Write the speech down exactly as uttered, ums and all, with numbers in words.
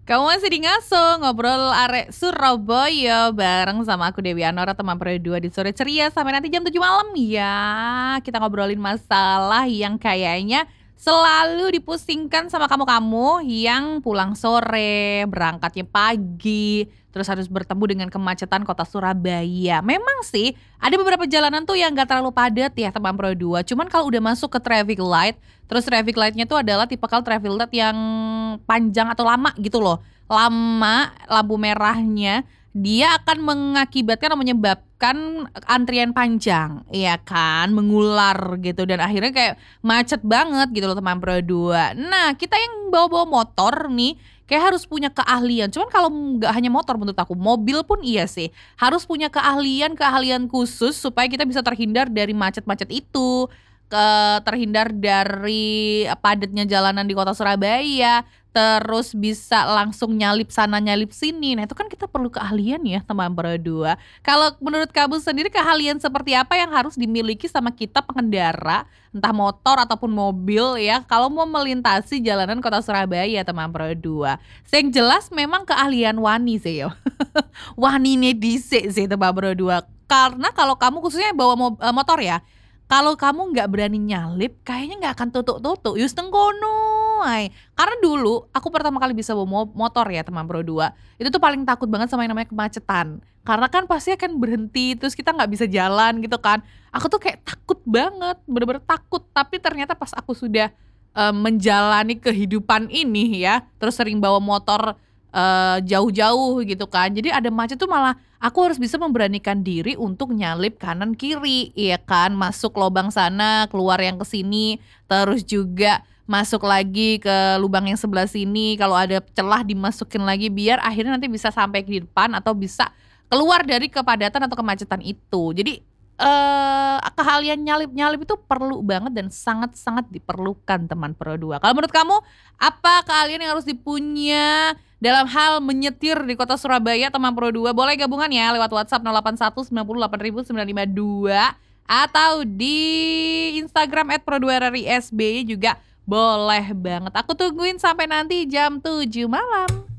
Kamu masih di Ngaso, ngobrol arek Surabaya bareng sama aku Dewi Anora, teman berdua di Sore Ceria sampai nanti jam tujuh malam ya. Kita ngobrolin masalah yang kayaknya selalu dipusingkan sama kamu-kamu yang pulang sore, berangkatnya pagi, terus harus bertemu dengan kemacetan kota Surabaya. Memang sih ada beberapa jalanan tuh yang gak terlalu padat ya teman Pro dua. Cuman kalau udah masuk ke traffic light, terus traffic lightnya tuh adalah tipikal traffic light yang panjang atau lama gitu loh. Lama lampu merahnya dia akan mengakibatkan atau menyebabkan antrian panjang, iya kan, mengular gitu dan akhirnya kayak macet banget gitu loh teman Pro dua. Nah, kita yang bawa-bawa motor nih kayak harus punya keahlian. Cuman kalau nggak hanya motor menurut aku, mobil pun iya sih. Harus punya keahlian-keahlian khusus supaya kita bisa terhindar dari macet-macet itu, ke terhindar dari padatnya jalanan di kota Surabaya, terus bisa langsung nyalip sana nyalip sini. Nah, itu kan kita perlu keahlian ya teman berdua. Kalau menurut kamu sendiri keahlian seperti apa yang harus dimiliki sama kita pengendara, entah motor ataupun mobil ya, kalau mau melintasi jalanan kota Surabaya teman berdua. Yang jelas memang keahlian wani sih yo. Wani nih dhisik sih teman berdua. Karena kalau kamu khususnya bawa mo- eh, motor ya, kalau kamu nggak berani nyalip, kayaknya nggak akan tutuk-tutuk, yus tengkono ay. Karena dulu aku pertama kali bisa bawa mo- motor ya teman Pro dua, itu tuh paling takut banget sama yang namanya kemacetan. Karena kan pasti akan berhenti, terus kita nggak bisa jalan gitu kan. Aku tuh kayak takut banget, bener-bener takut. Tapi ternyata pas aku sudah eh, menjalani kehidupan ini ya, terus sering bawa motor eh, jauh-jauh gitu kan. Jadi ada macet tuh malah aku harus bisa memberanikan diri untuk nyalip kanan kiri, iya kan, masuk lubang sana, keluar yang ke sini, terus juga masuk lagi ke lubang yang sebelah sini. Kalau ada celah dimasukin lagi biar akhirnya nanti bisa sampai ke depan atau bisa keluar dari kepadatan atau kemacetan itu. Jadi eh keahlian nyalip-nyalip itu perlu banget dan sangat-sangat diperlukan teman Pro dua. Kalau menurut kamu apa keahlian yang harus dipunya dalam hal menyetir di kota Surabaya teman Pro dua? Boleh gabungan ya lewat WhatsApp nol delapan satu sembilan nol delapan sembilan lima dua atau di Instagram et pro dua r i s b juga boleh banget. Aku tungguin sampai nanti jam tujuh malam.